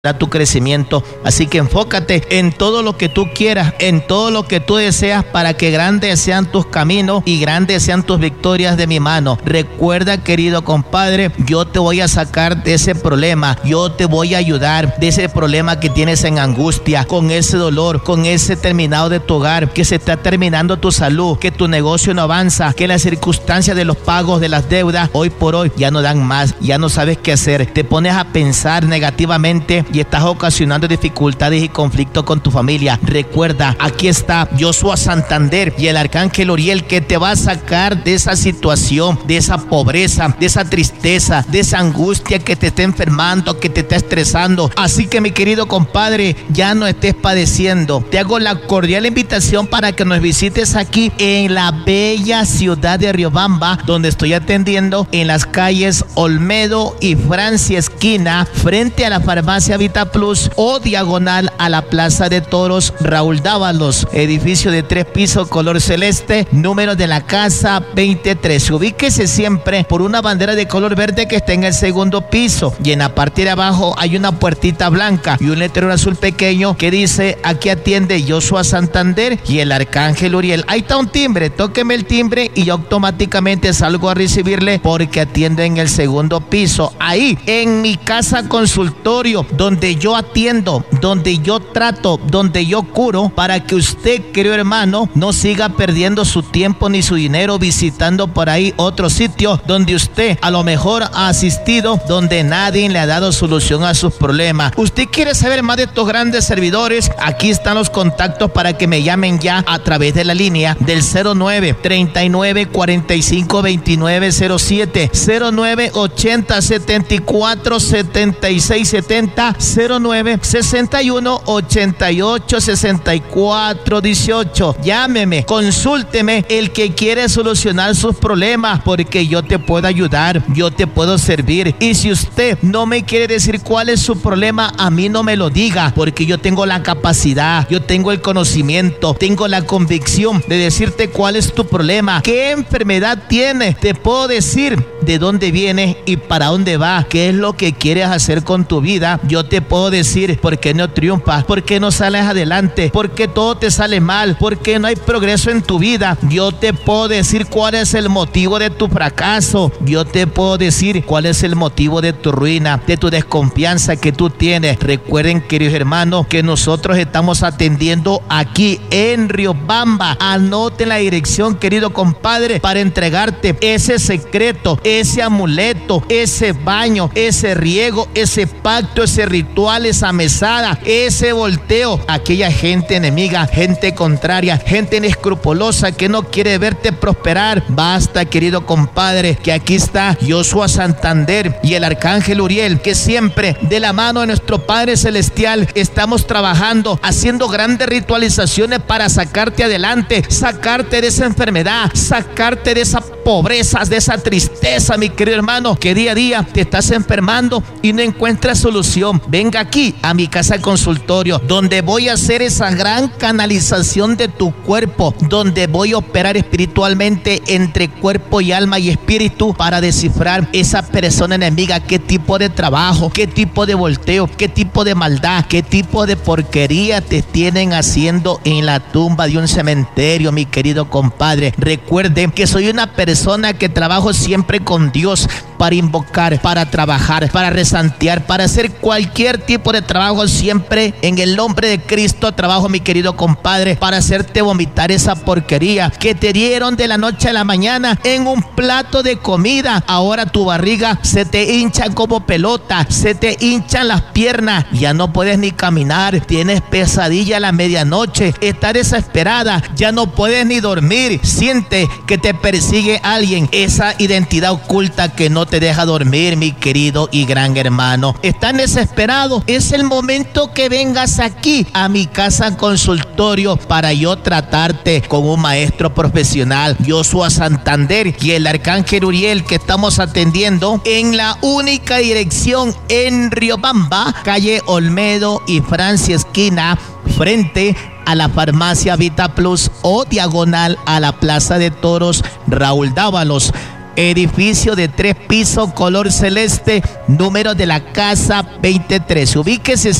a tu crecimiento. Así que enfócate en todo lo que tú quieras, en todo lo que tú deseas, para que grandes sean tus caminos y grandes sean tus victorias de mi mano. Recuerda, querido compadre, yo te voy a sacar de ese problema, yo te voy a ayudar de ese problema que tienes en angustia, con ese dolor, con ese terminado de tu hogar, que se está terminando tu salud, que tu negocio no avanza, que las circunstancias de los pagos de las deudas hoy por hoy ya no dan más, ya no sabes qué hacer, te pones a pensar negativamente y estás ocasionando dificultades y conflictos con tu familia. Recuerda, aquí está Joshua Santander y el arcángel Uriel, que te va a sacar de esa situación, de esa pobreza, de esa tristeza, de esa angustia que te está enfermando, que te está estresando. Así que, mi querido compadre, ya no estés padeciendo. Te hago la cordial invitación para que nos visites aquí en la bella ciudad de Riobamba, donde estoy atendiendo en las calles Olmedo y Francia esquina, frente a la farmacia Vita Plus, o diagonal a la Plaza de Toros Raúl Dávalos, edificio de 3 pisos color celeste, número de la casa 23. Ubíquese siempre por una bandera de color verde que está en el segundo piso, y en la parte de abajo hay una puertita blanca y un letrero azul pequeño que dice: aquí atiende Joshua Santander y el arcángel Uriel. Ahí está un timbre, tóqueme el timbre y yo automáticamente salgo a recibirle, porque atiendo en el segundo piso, ahí en mi casa consultorio, donde yo atiendo, donde yo trato, donde yo curo, para que usted, querido hermano, no siga perdiendo su tiempo ni su dinero visitando por ahí otros sitios donde usted a lo mejor ha asistido, donde nadie le ha dado solución a sus problemas. Usted quiere saber más de estos grandes servidores, aquí están los contactos para que me llamen ya a través de la línea del 09 39 45 29 07, 09 80 74 76 70, 09 61 88 64 18. Llámeme, consúlteme, el que quiere solucionar sus problemas, porque yo te puedo ayudar, yo te puedo servir. Y si usted no me quiere decir cuál es su problema, a mí no me lo diga, porque yo tengo la capacidad, yo tengo el conocimiento, tengo la convicción de decirte cuál es tu problema, qué enfermedad tienes. Te puedo decir de dónde viene y para dónde va, qué es lo que quieres hacer con tu vida. Yo te puedo decir por qué no triunfas, por qué no sales adelante, por qué todo te sale mal, por qué no hay progreso en tu vida. Yo te puedo decir cuál es el motivo de tu fracaso. Yo te puedo decir cuál es el motivo de tu ruina, de tu desconfianza que tú tienes. Recuerden, queridos hermanos, que nosotros estamos atendiendo aquí en Riobamba. Anoten la dirección, querido compadre, para entregarte ese secreto, ese amuleto, ese baño, ese riego, ese pacto, ese ritual, esa mesada, ese volteo. Aquella gente enemiga, gente contraria, gente inescrupulosa que no quiere verte prosperar. Basta, querido compadre, que aquí está Joshua Santander y el arcángel Uriel, que siempre de la mano de nuestro Padre Celestial estamos trabajando, haciendo grandes ritualizaciones para sacarte adelante, sacarte de esa enfermedad, sacarte de esa pobreza, de esa tristeza, mi querido hermano, que día a día te estás enfermando y no encuentras solución. Venga aquí a mi casa consultorio, donde voy a hacer esa gran canalización de tu cuerpo, donde voy a operar espiritualmente entre cuerpo y alma y espíritu, para descifrar esa persona enemiga, qué tipo de trabajo, qué tipo de volteo, qué tipo de maldad, qué tipo de porquería te tienen haciendo en la tumba de un cementerio, mi querido compadre. Recuerden que soy una persona que trabajo siempre con Dios, para invocar, para trabajar, para resantear, para hacer cualquier tipo de trabajo. Siempre en el nombre de Cristo trabajo, mi querido compadre, para hacerte vomitar esa porquería que te dieron de la noche a la mañana en un plato de comida. Ahora tu barriga se te hincha como pelota, se te hinchan las piernas, ya no puedes ni caminar, tienes pesadilla a la medianoche, estás desesperada, ya no puedes ni dormir, siente que te persigue alguien, esa identidad oculta que no te deja dormir, mi querido y gran hermano. Estás desesperado, es el momento que vengas aquí a mi casa consultorio, para yo tratarte con un maestro profesional, Joshua Santander y el arcángel Uriel, que estamos atendiendo en la única dirección en Riobamba, calle Olmedo y Francia esquina, frente a la farmacia Vita Plus, o diagonal a la Plaza de Toros Raúl Dávalos. edificio de 3 pisos, color celeste, número de la casa 23. Ubíquese